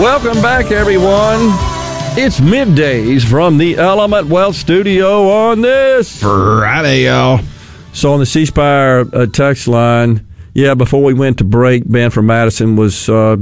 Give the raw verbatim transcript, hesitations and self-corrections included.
Welcome back, everyone. It's middays from the Element Wealth Studio on this Friday, y'all. So on the C Spire uh, text line, yeah, before we went to break, Ben from Madison was uh,